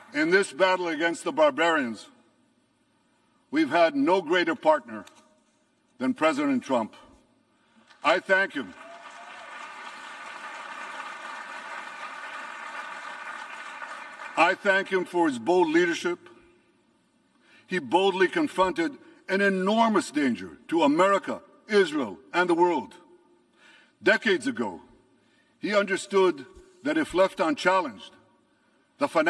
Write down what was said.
In this battle against the barbarians, we've had no greater partner than President Trump. I thank him. I thank him for his bold leadership. He boldly confronted an enormous danger to America, Israel, and the world. Decades ago, he understood that if left unchallenged, the financial